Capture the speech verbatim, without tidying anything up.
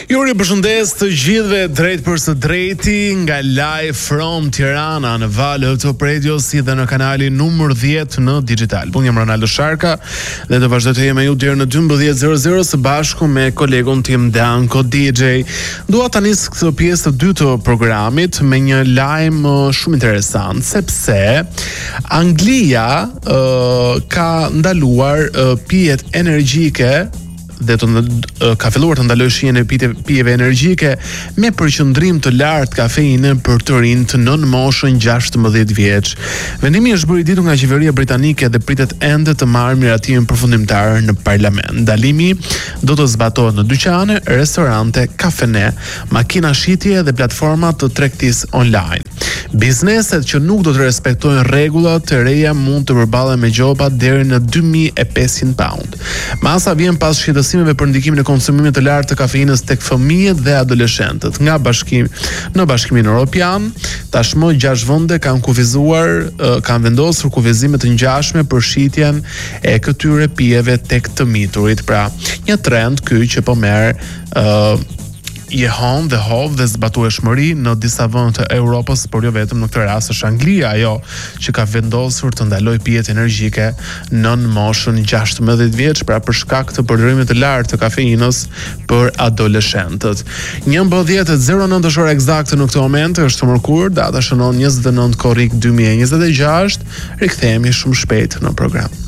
Ju ripërshëndes të gjithëve drejt për së drejti nga Live from Tirana në valët të Radio si dhe në kanalin numër dhjetë në digital. Unë jam Ronaldo Sharka dhe do vazhdoj të jem me ju deri në dymbëdhjetë e zero zero së bashku me kolegun tim Danko D J. Dua ta nis këtë pjesë të dytë të programit me një lajm shumë interesant, sepse Anglia uh, ka ndaluar uh, pijet energjike dhe të ka filluar të ndalojë shijen e pijeve energjike me përqendrim të lartë kafeinë për të rinj të nën moshën gjashtëmbëdhjetë vjeç. Vendimi është bërë i ditur nga qeveria britanike dhe pritet ende të marrë miratimin përfundimtar në parlament. Ndalimi do të zbatohet në dyqane, restorante, kafene, makina shitje dhe platforma të tregtisë online. Bizneset që nuk do të respektojnë rregullat të reja mund të përballen me gjoba deri në dy mijë e pesëqind pound. Masa vjen pas shqetësimeve për ndikimin e konsumimit të lartë të kafeinës tek fëmijët dhe adoleshentët. Nga bashkim në Bashkimin Evropian, tashmë gjashtë vende kanë kufizuar, kanë vendosur kufizime të ngjashme për shitjen e këtyre pijeve tek të miturit. Pra, një trend ky që po merr uh, jehon dhe hov dhe zbatueshmëri në disa vende të Europës, por jo vetëm në këtë rast është Anglia ajo që ka vendosur të ndalojë pijet energjike nën moshën gjashtëmbëdhjetë vjeç, pra për shkak të përdorimit të lartë të kafeinës për adoleshentët. njëmbëdhjetë e zero nëntë është ora eksakte në këtë moment, është mërkur, data shënon njëzet e nëntë korrik dy mijë e njëzet e gjashtë. Rikthehemi shumë shpejt në program.